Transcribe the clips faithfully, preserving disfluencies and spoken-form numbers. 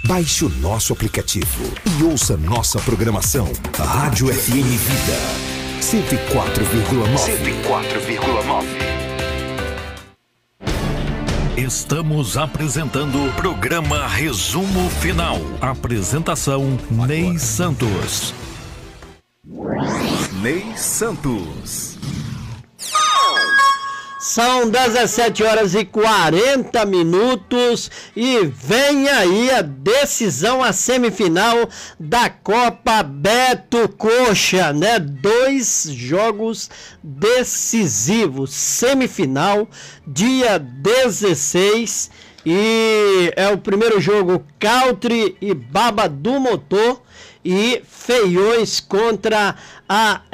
Baixe o nosso aplicativo e ouça nossa programação. Rádio F M Vida, cento e quatro vírgula nove. cento e quatro vírgula nove. Estamos apresentando o programa Resumo Final. Apresentação Ney Santos. Ney Santos. São dezessete horas e quarenta minutos e vem aí a decisão, a semifinal da Copa Beto Coxa, né? Dois jogos decisivos, semifinal, dia dezesseis, e é o primeiro jogo Country e Baba do Motor e Feiões contra a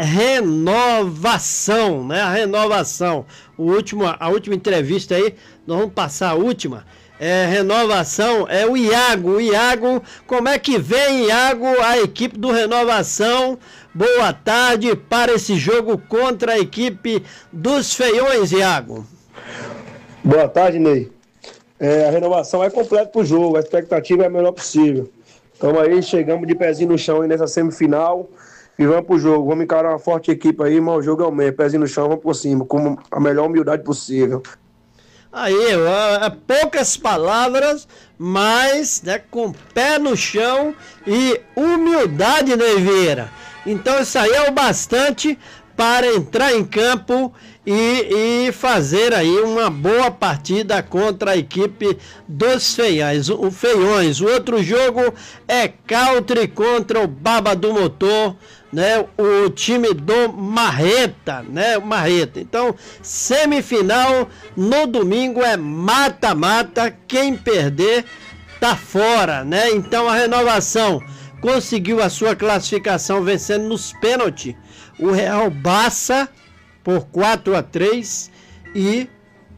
Renovação, né? A Renovação. O último, a última entrevista aí, nós vamos passar a última. É, Renovação é o Iago. O Iago, como é que vem, Iago, a equipe do Renovação? Boa tarde para esse jogo contra a equipe dos Feiões, Iago. Boa tarde, Ney. É, a Renovação é completa pro jogo, a expectativa é a melhor possível. Então aí, chegamos de pezinho no chão aí nessa semifinal e vamos pro jogo. Vamos encarar uma forte equipe aí, mas o jogo é o mesmo. Pezinho no chão, vamos por cima, com a melhor humildade possível. Aí, é, poucas palavras, mas né, com pé no chão e humildade, Ney Vieira. Então isso aí é o bastante para entrar em campo e, e fazer aí uma boa partida contra a equipe dos Feiões. O Feiões. O outro jogo é Country contra o Baba do Motor, né? O time do Marreta, né? O Marreta. Então, semifinal no domingo é mata-mata. Quem perder tá fora, né? Então a Renovação conseguiu a sua classificação vencendo nos pênaltis o Real Bassa por quatro a três e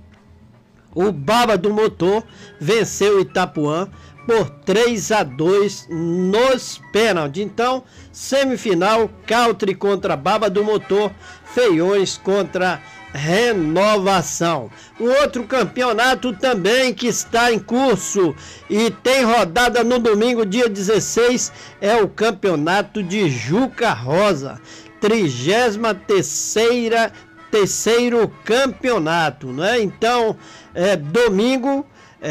o Baba do Motor venceu o Itapuã por três a dois nos pênaltis. Então, semifinal, Country contra Baba do Motor, Feiões contra Renovação. O outro campeonato também que está em curso e tem rodada no domingo, dia dezesseis, é o campeonato de Juca Rosa. trigésima terceira terceiro campeonato, né? Então, é, domingo,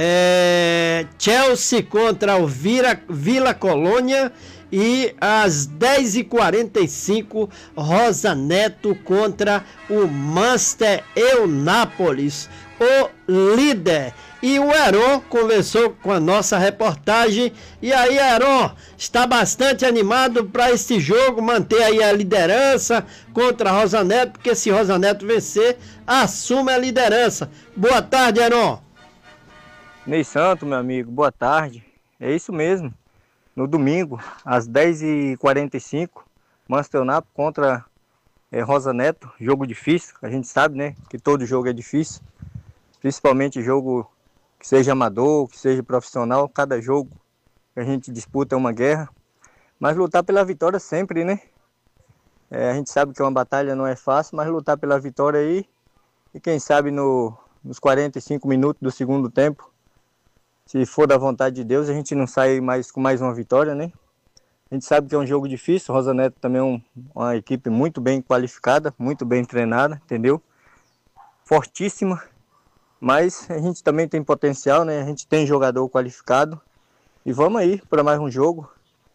é, Chelsea contra o Vira, Vila Colônia e às dez e quarenta e cinco, Rosa Neto contra o Manchester Eunápolis, o líder. E o Heron conversou com a nossa reportagem. E aí, Heron, está bastante animado para esse jogo, manter aí a liderança contra a Rosa Neto, porque se Rosa Neto vencer, assume a liderança. Boa tarde, Heron. Ney Santos, meu amigo, boa tarde. É isso mesmo. No domingo, às dez e quarenta e cinco, Manchester Eunápolis contra é, Rosa Neto. Jogo difícil, a gente sabe, né, que todo jogo é difícil. Principalmente jogo que seja amador, que seja profissional, cada jogo que a gente disputa é uma guerra, mas lutar pela vitória sempre, né? É, a gente sabe que uma batalha não é fácil, mas lutar pela vitória aí, e quem sabe no, nos quarenta e cinco minutos do segundo tempo, se for da vontade de Deus, a gente não sai mais com mais uma vitória, né? A gente sabe que é um jogo difícil, Rosa Neto também é um, uma equipe muito bem qualificada, muito bem treinada, entendeu? Fortíssima. Mas a gente também tem potencial, né? A gente tem jogador qualificado. E vamos aí para mais um jogo.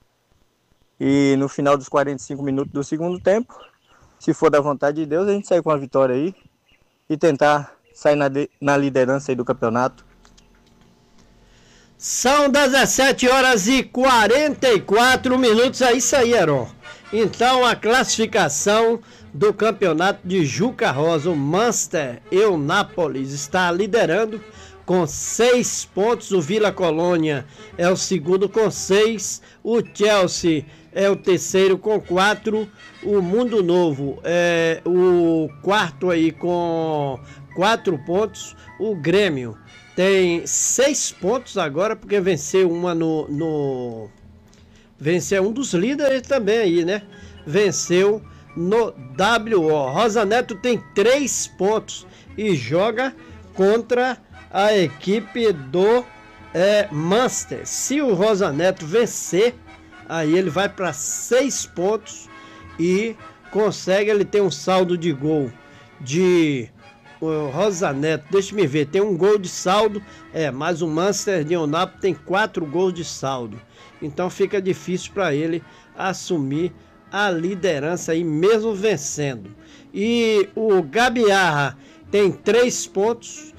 E no final dos quarenta e cinco minutos do segundo tempo, se for da vontade de Deus, a gente sai com a vitória aí. E tentar sair na, de, na liderança aí do campeonato. São dezessete horas e quarenta e quatro minutos. É isso aí, Heron. Então a classificação do campeonato de Juca Rosa, o Manchester Eunápolis está liderando com seis pontos, o Vila Colônia é o segundo com seis, o Chelsea é o terceiro com quatro, o Mundo Novo é o quarto aí com quatro pontos, o Grêmio tem seis pontos agora porque venceu uma no, no venceu um dos líderes também aí, né? Venceu no W O. Rosa Neto tem três pontos e joga contra a equipe do é Munster. Se o Rosa Neto vencer, aí ele vai para seis pontos e consegue, ele ter um saldo de gol de o Rosa Neto, deixa me ver, tem um gol de saldo, é, mas o Munster de Eunápolis tem quatro gols de saldo. Então fica difícil para ele assumir a liderança aí mesmo vencendo. E o Gabiarra tem três pontos,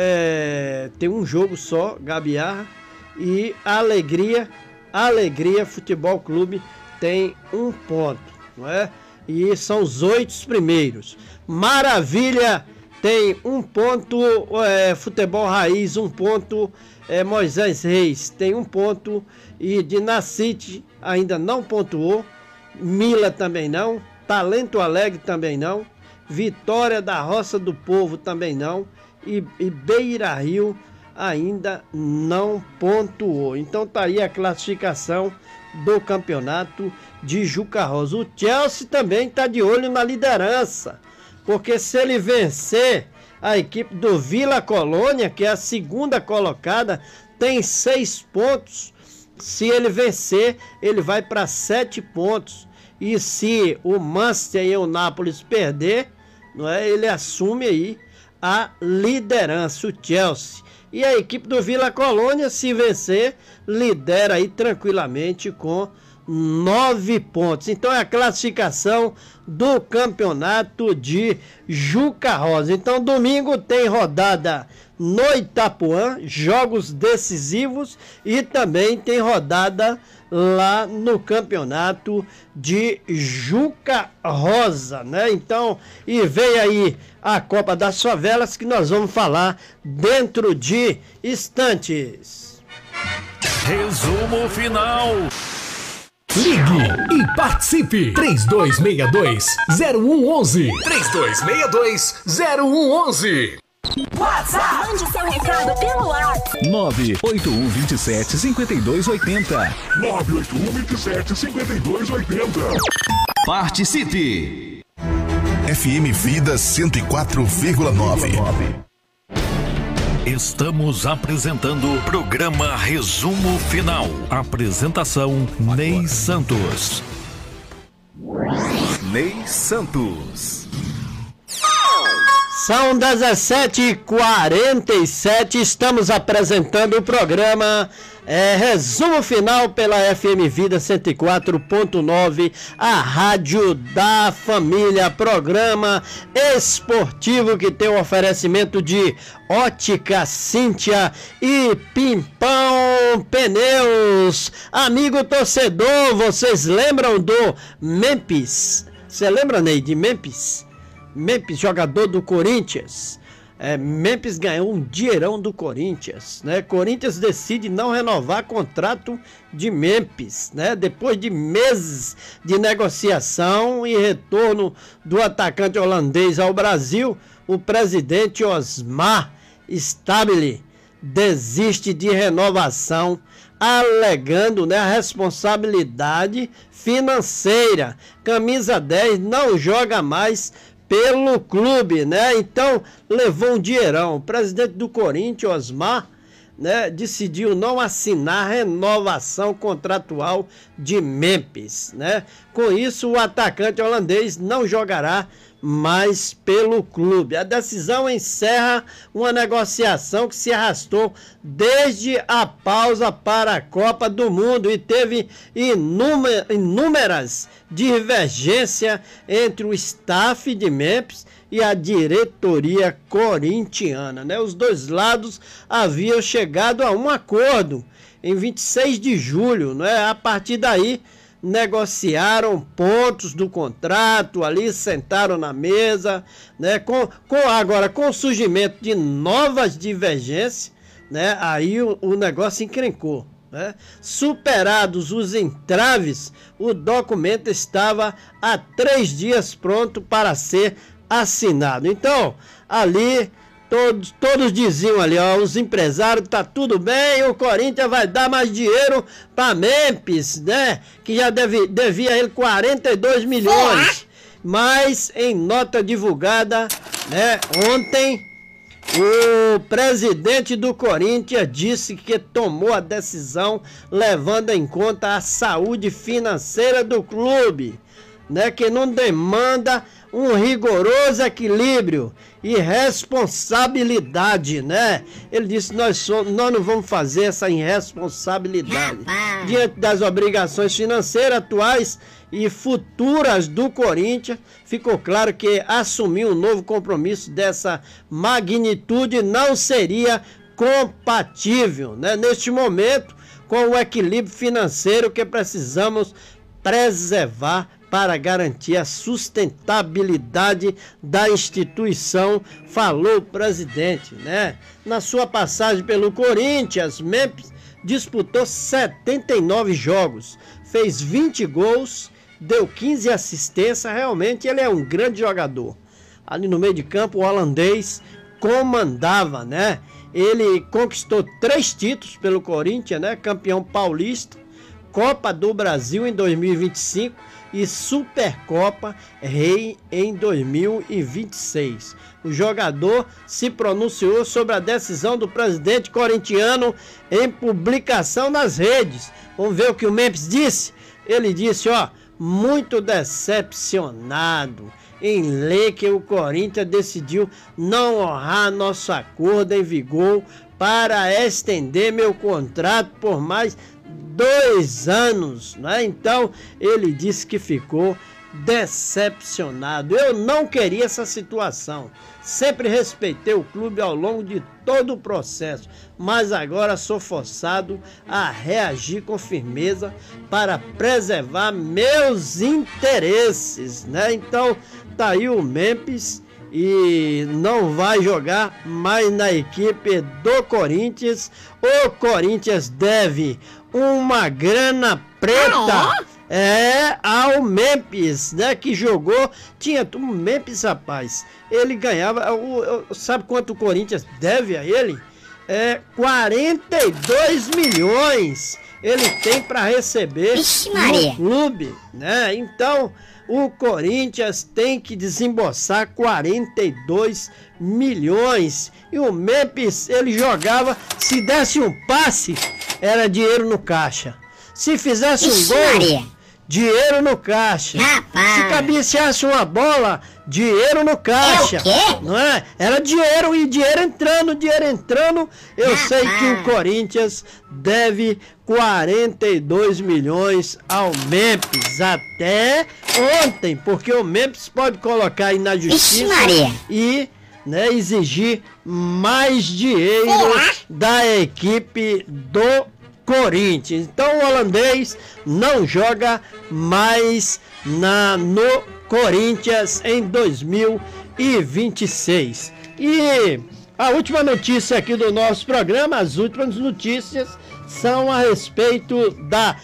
é, tem um jogo só, Gabiarra, e a Alegria, a Alegria Futebol Clube tem um ponto, não é? E são os oito primeiros. Maravilha tem um ponto, é, Futebol Raiz um ponto, é, Moisés Reis tem um ponto e Dinacite ainda não pontuou, Mila também não, Talento Alegre também não, Vitória da Roça do Povo também não e, e Beira Rio ainda não pontuou. Então tá aí a classificação do campeonato de Juca Rosa. O Chelsea também tá de olho na liderança, porque se ele vencer a equipe do Vila Colônia, que é a segunda colocada, tem seis pontos. Se ele vencer, ele vai para sete pontos. E se o Munster e o Nápoles perder, não é, ele assume aí a liderança, o Chelsea. E a equipe do Vila Colônia, se vencer, lidera aí tranquilamente com nove pontos. Então é a classificação do campeonato de Juca Rosa. Então domingo tem rodada no Itapuã, jogos decisivos, e também tem rodada lá no campeonato de Juca Rosa, né? Então, e vem aí a Copa das Favelas, que nós vamos falar dentro de instantes. Resumo final. Ligue e participe. três dois seis dois, zero um um um. três dois seis dois, zero um um um. WhatsApp. Mande seu recado pelo WhatsApp. nove oito um dois sete, cinco dois oito zero. nove oito um dois sete, cinco dois oito zero. Participe. F M Vida cento e quatro vírgula nove. Estamos apresentando o programa Resumo Final. Apresentação Ney Santos. Ney Santos. São dezessete e quarenta e sete, estamos apresentando o programa é, Resumo Final pela F M Vida cento e quatro ponto nove, a rádio da família, programa esportivo que tem o oferecimento de Ótica Cíntia e Pimpão Pneus. Amigo torcedor, vocês lembram do Memphis? Você lembra, Ney, de Memphis? Memphis, jogador do Corinthians. É, Memphis ganhou um dinheirão do Corinthians, né? Corinthians decide não renovar contrato de Memphis, né? Depois de meses de negociação e retorno do atacante holandês ao Brasil, o presidente Osmar Stabile desiste de renovação, alegando, né, a responsabilidade financeira. Camisa dez não joga mais pelo clube, né? Então levou um dinheirão. O presidente do Corinthians, Osmar, né, decidiu não assinar renovação contratual de Memphis, né? Com isso, o atacante holandês não jogará mais pelo clube. A decisão encerra uma negociação que se arrastou desde a pausa para a Copa do Mundo e teve inúmer, inúmeras divergências entre o staff de Memphis e a diretoria corintiana, né? Os dois lados haviam chegado a um acordo em vinte e seis de julho, né? A partir daí negociaram pontos do contrato ali, sentaram na mesa, né? Com, com agora com o surgimento de novas divergências, né? Aí o, o negócio encrencou, né? Superados os entraves, o documento estava há três dias pronto para ser assinado. Então, ali Todos, todos diziam ali, ó, os empresários, tá tudo bem, o Corinthians vai dar mais dinheiro para Memphis, né? Que já deve, devia a ele quarenta e dois milhões. Mas em nota divulgada, né, ontem, O presidente do Corinthians disse que tomou a decisão levando em conta a saúde financeira do clube, né, que não demanda um rigoroso equilíbrio e responsabilidade, né? Ele disse, nós, somos, nós não vamos fazer essa irresponsabilidade. Diante das obrigações financeiras atuais e futuras do Corinthians, ficou claro que assumir um novo compromisso dessa magnitude não seria compatível, né, neste momento, com o equilíbrio financeiro que precisamos preservar para garantir a sustentabilidade da instituição, falou o presidente, né? Na sua passagem pelo Corinthians, Memphis disputou setenta e nove jogos, fez vinte gols, deu quinze assistências, realmente ele é um grande jogador. Ali no meio de campo, o holandês comandava, né? Ele conquistou três títulos pelo Corinthians, né? Campeão paulista, Copa do Brasil em dois mil e vinte e cinco e Supercopa Rei em dois mil e vinte e seis. O jogador se pronunciou sobre a decisão do presidente corintiano em publicação nas redes. Vamos ver o que o Memphis disse? Ele disse, ó, muito decepcionado em ler que o Corinthians decidiu não honrar nosso acordo em vigor para estender meu contrato por mais dois anos, né? Então ele disse que ficou decepcionado. Eu não queria essa situação. Sempre respeitei o clube ao longo de todo o processo, mas agora sou forçado a reagir com firmeza para preservar meus interesses, né? Então tá aí o Memphis e não vai jogar mais na equipe do Corinthians. O Corinthians deve uma grana preta é ao Memphis, né, que jogou, tinha o Memphis, rapaz, ele ganhava, o, o, sabe quanto o Corinthians deve a ele? É quarenta e dois milhões ele tem para receber no clube, né? Então o Corinthians tem que desembolsar quarenta e dois milhões. E o Memphis, ele jogava, se desse um passe, era dinheiro no caixa. Se fizesse um gol, dinheiro no caixa. Rapaz. Se cabeceasse uma bola, dinheiro no caixa. É o quê? Não é? Era dinheiro e dinheiro entrando, dinheiro entrando. Eu Rapaz. sei que o Corinthians deve quarenta e dois milhões ao Memphis até ontem, porque o Memphis pode colocar aí na justiça e, né, exigir mais dinheiro da equipe do Corinthians. Então o holandês não joga mais na, no Corinthians em dois mil e vinte e seis. E a última notícia aqui do nosso programa, as últimas notícias são a respeito da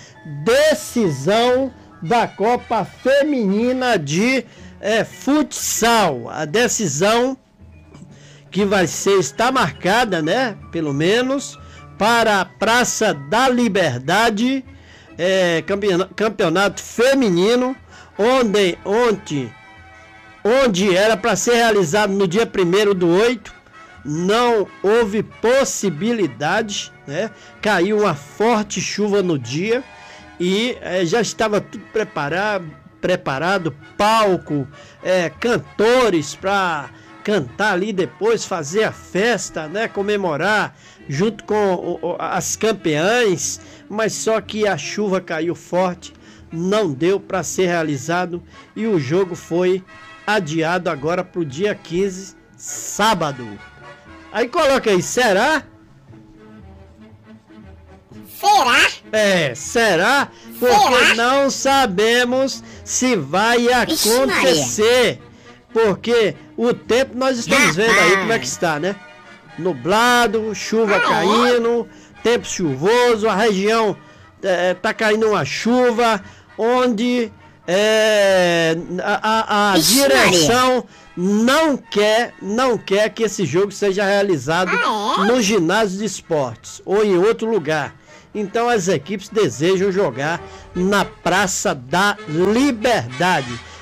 decisão da Copa Feminina de é, Futsal. A decisão que vai ser, está marcada, né, pelo menos, para a Praça da Liberdade, é, campeonato feminino, onde, onde, onde era para ser realizado no dia primeiro do oito, não houve possibilidade, né? Caiu uma forte chuva no dia e é, já estava tudo preparado, preparado palco, é, cantores para cantar ali depois, fazer a festa, né? Comemorar junto com o, as campeãs, mas só que a chuva caiu forte, não deu para ser realizado e o jogo foi adiado agora para o dia quinze, sábado. Aí coloca aí, será? Será? É, será? Porque será? Não sabemos se vai acontecer. Porque o tempo nós estamos vendo aí como é que está, né? Nublado, chuva ah, caindo, é? tempo chuvoso, a região é, tá caindo uma chuva, onde é, a, a, a direção não quer, não quer que esse jogo seja realizado ah, é? no ginásio de esportes ou em outro lugar. Então as equipes desejam jogar na Praça da Liberdade.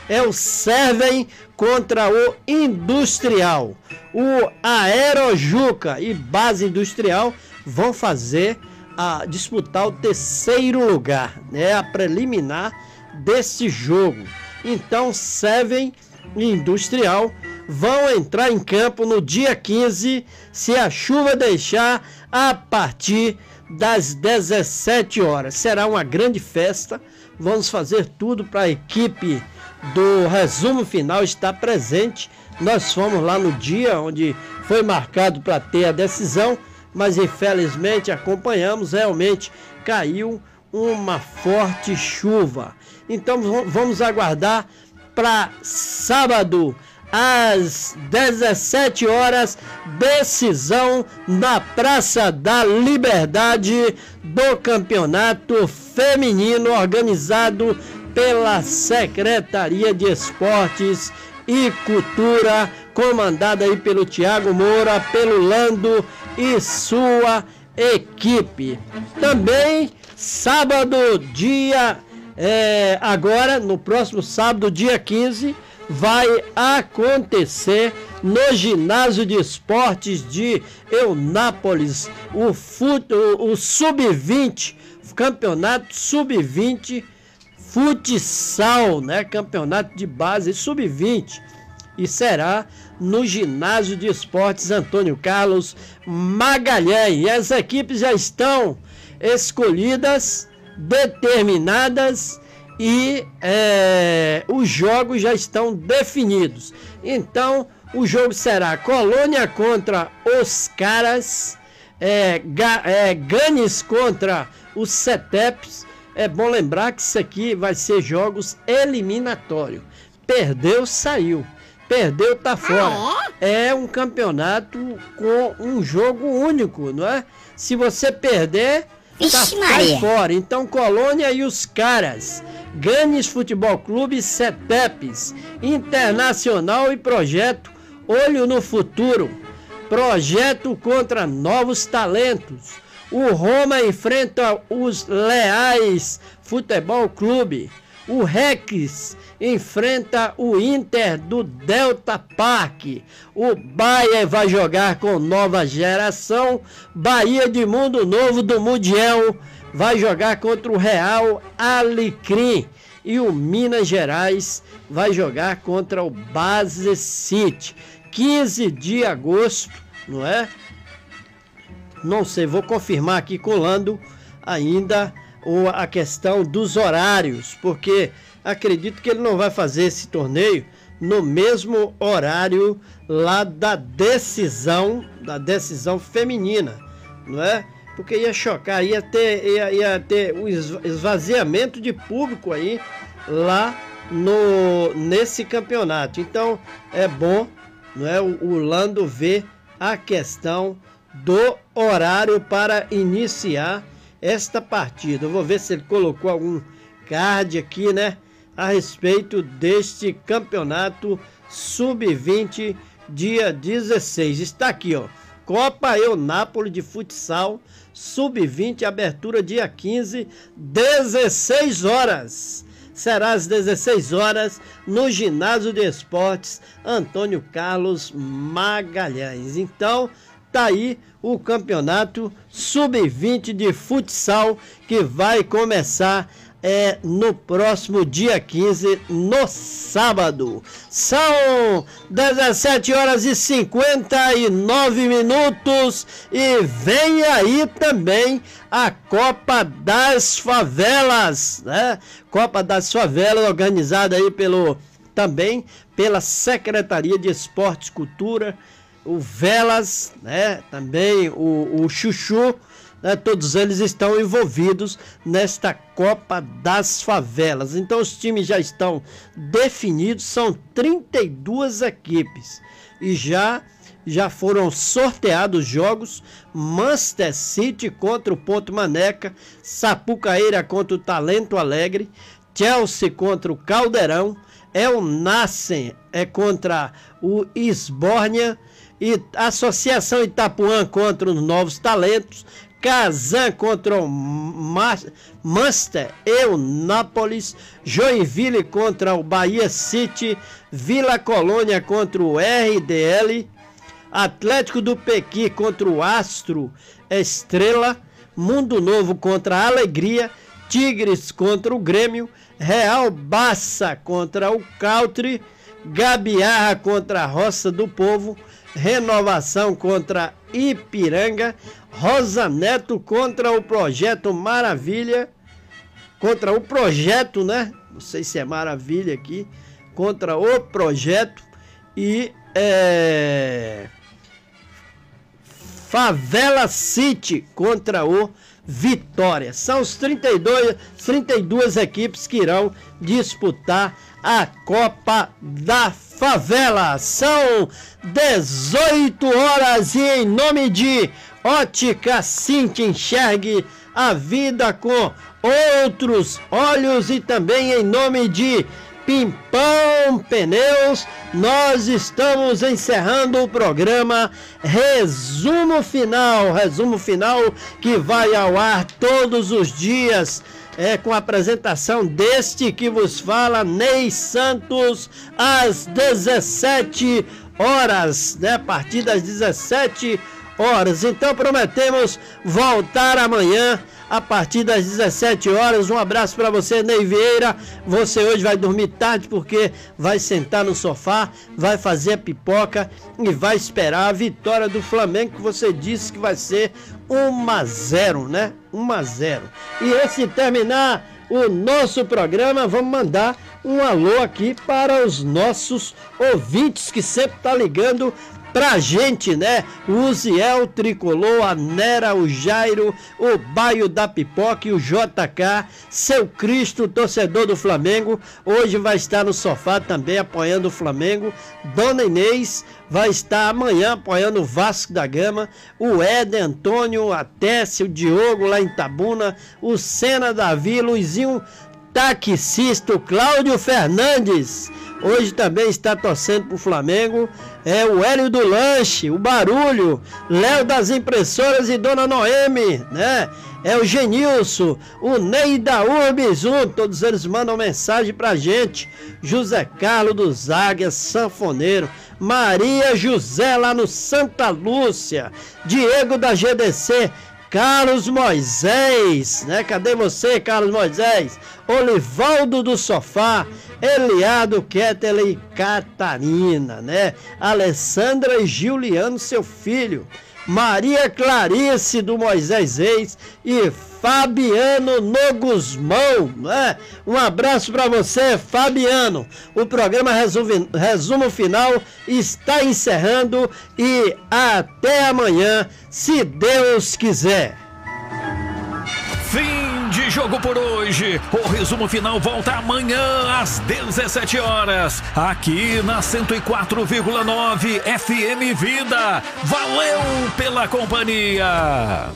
é o Servem contra o Industrial. O Aerojuca e Base Industrial vão fazer a disputar o terceiro lugar, né, a preliminar desse jogo. Então, Servem e Industrial vão entrar em campo no dia quinze, se a chuva deixar, a partir das dezessete horas. Será uma grande festa. Vamos fazer tudo para a equipe do Resumo Final estar presente. Nós fomos lá no dia onde foi marcado para ter a decisão, mas infelizmente acompanhamos, realmente caiu uma forte chuva. Então vamos aguardar para sábado às dezessete horas, decisão na Praça da Liberdade do Campeonato Feminino, organizado pela Secretaria de Esportes e Cultura, comandada aí pelo Tiago Moura, pelo Lando e sua equipe. Também sábado, dia é, agora, no próximo sábado, dia quinze, vai acontecer no Ginásio de Esportes de Eunápolis o, fut, o, o sub vinte, campeonato sub vinte futsal, né? Campeonato de base sub vinte, e será no Ginásio de Esportes Antônio Carlos Magalhães. E as equipes já estão escolhidas, determinadas, e é, os jogos já estão definidos. Então o jogo será Colônia contra os Caras, é, é, Ganes contra os Ceteps. É bom lembrar que isso aqui vai ser jogos eliminatórios. Perdeu, saiu. Perdeu, tá fora. É um campeonato com um jogo único, não é? Se você perder, tá fora. Então Colônia e os Caras, Ganes Futebol Clube, Cetepes, Internacional e Projeto Olho no Futuro. Projeto contra Novos Talentos. O Roma enfrenta os Leais Futebol Clube. O Rex enfrenta o Inter do Delta Park. O Bahia vai jogar com Nova Geração. Bahia de Mundo Novo do Mundial vai jogar contra o Real Alecrim. E o Minas Gerais vai jogar contra o Base City. quinze de agosto, não é? Não sei, vou confirmar aqui colando ainda a questão dos horários, porque acredito que ele não vai fazer esse torneio no mesmo horário lá da decisão, da decisão feminina, não é? Porque ia chocar, ia ter, ia, ia ter um esvaziamento de público aí lá no, nesse campeonato. Então é bom, não é, o, o Lando ver a questão do horário para iniciar esta partida. Eu vou ver se ele colocou algum card aqui, né, a respeito deste campeonato sub vinte, dia dezesseis. Está aqui, ó, Copa Eunápolis de Futsal sub vinte, abertura dia quinze, dezesseis horas. Será às dezesseis horas no Ginásio de Esportes Antônio Carlos Magalhães. Então tá aí o campeonato sub vinte de futsal, que vai começar é, no próximo dia quinze, no sábado. São dezessete horas e cinquenta e nove minutos e vem aí também a Copa das Favelas, né? Copa das Favelas, organizada aí pelo, também pela Secretaria de Esportes e Cultura, o Velas, né? Também o, o Chuchu, né? Todos eles estão envolvidos nesta Copa das Favelas. Então os times já estão definidos, são trinta e duas equipes e já, já foram sorteados jogos: Manchester City contra o Ponto Maneca, Sapucaíra contra o Talento Alegre, Chelsea contra o Caldeirão, El Nassr é contra o Esbórnia, e Associação Itapuã contra os Novos Talentos, Kazan contra o Manchester e o Nápoles, Joinville contra o Bahia City, Vila Colônia contra o R D L, Atlético do Pequi contra o Astro Estrela, Mundo Novo contra a Alegria, Tigres contra o Grêmio, Real Barça contra o Country, Gabiarra contra a Roça do Povo, Renovação contra Ipiranga, Rosa Neto contra o Projeto Maravilha, contra o Projeto, né? Não sei se é Maravilha aqui, contra o Projeto e é, Favela City contra o Vitória. São os trinta e dois, trinta e duas equipes que irão disputar a Copa da Favela. São dezoito horas e em nome de Ótica Cinti, enxergue a vida com outros olhos, e também em nome de Pimpão Pneus, nós estamos encerrando o programa Resumo Final, resumo final que vai ao ar todos os dias, é, com a apresentação deste que vos fala, Ney Santos, às dezessete horas, né? A partir das dezessete horas. Então prometemos voltar amanhã a partir das dezessete horas. Um abraço para você, Ney Vieira. Você hoje vai dormir tarde porque vai sentar no sofá, vai fazer a pipoca e vai esperar a vitória do Flamengo, que você disse que vai ser um a zero, né? um a zero. E antes de terminar o nosso programa, vamos mandar um alô aqui para os nossos ouvintes que sempre tá ligando pra gente, né? O Uziel Tricolor, a Nera, o Jairo, o Baio da Pipoca e o J K, seu Cristo, torcedor do Flamengo, hoje vai estar no sofá também apoiando o Flamengo. Dona Inês vai estar amanhã apoiando o Vasco da Gama, o Éder Antônio, a Tessia, o Diogo lá em Itabuna, o Senna Davi, Luizinho taxista, o Cláudio Fernandes, hoje também está torcendo pro Flamengo. É o Hélio do Lanche, o Barulho, Léo das Impressoras e Dona Noemi, né? É o Genilson, o Ney da Urbizum, todos eles mandam mensagem pra gente. José Carlos dos Águias, sanfoneiro, Maria José lá no Santa Lúcia, Diego da G D C, Carlos Moisés, né? Cadê você, Carlos Moisés? Olivaldo do Sofá, Eliado Kettler e Catarina, né? Alessandra e Juliano, seu filho, Maria Clarice do Moisés Reis e Fabiano no Guzmão, né? Um abraço para você, Fabiano. O programa Resumo, Resumo Final está encerrando e até amanhã, se Deus quiser. Fim de jogo por hoje. O Resumo Final volta amanhã às dezessete horas, aqui na cento e quatro vírgula nove F M Vida. Valeu pela companhia.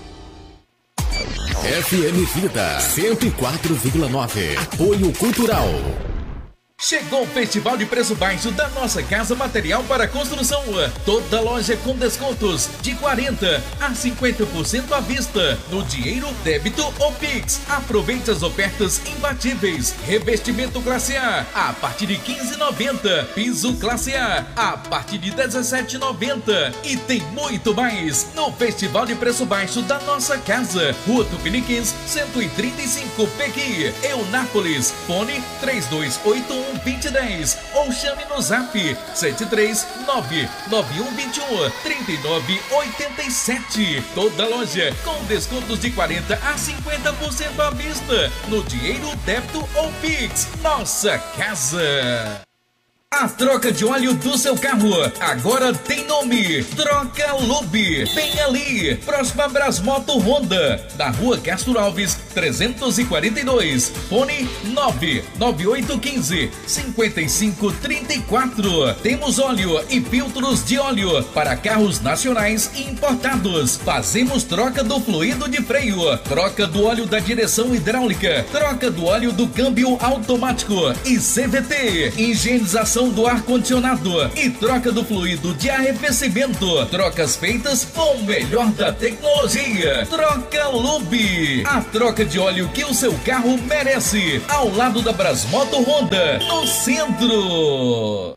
F M Vida cento e quatro vírgula nove. Apoio Cultural. Chegou o Festival de Preço Baixo da Nossa Casa Material para Construção. Toda loja com descontos de quarenta a cinquenta por cento à vista, no dinheiro, débito ou Pix. Aproveite as ofertas imbatíveis. Revestimento classe A a partir de quinze reais e noventa centavos. Piso classe A a partir de dezessete reais e noventa centavos. E tem muito mais no Festival de Preço Baixo da Nossa Casa. Rua Tupiniquins, cento e trinta e cinco, Pequi, Eunápolis. Fone três dois oito um, dois zero um zero ou chame no zap sete três nove nove um dois um, três nove oito sete. Toda loja com descontos de quarenta a cinquenta por cento à vista, no dinheiro, débito ou Pix. Nossa Casa. A troca de óleo do seu carro agora tem nome: Troca Lube. Bem ali, próxima Brasmoto Honda, na Rua Castro Alves, trezentos e quarenta e dois. Fone nove nove oito um cinco, cinco cinco três quatro. Temos óleo e filtros de óleo para carros nacionais e importados. Fazemos troca do fluido de freio, troca do óleo da direção hidráulica, troca do óleo do câmbio automático e C V T, higienização do ar-condicionado e troca do fluido de arrefecimento. Trocas feitas com o melhor da tecnologia. Troca Lube, a troca de óleo que o seu carro merece. Ao lado da Brasmoto Honda, no centro.